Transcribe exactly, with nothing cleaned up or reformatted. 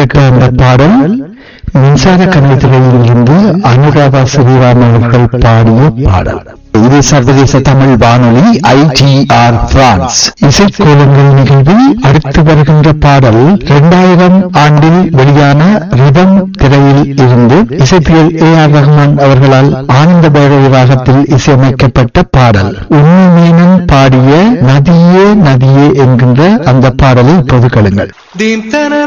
கேட்ட அந்த பாடல் மின்சார கண்ணத்திரையில் இருந்து அனுராதா ஸ்ரீராம் அவர்கள் பாடிய பாடல். இது சர்வதேச தமிழ் வானொலி ஐ டி ஆர் பிரான்ஸ் இசைக்கோலங்கள் நிகழ்வில் அடுத்து வருகின்ற பாடல் இரண்டாயிரம் ஆண்டில் வெளியான ரிதம் திரையில் இருந்து இசைப்பியல் ஏ ஆர் ரஹ்மான் அவர்களால் ஆனந்த பைரவி ராகத்தில் இசையமைக்கப்பட்ட பாடல். உண்மை மீனும் பாடிய நதியே நதியே என்கின்ற அந்த பாடலை இப்போது கேளுங்கள்.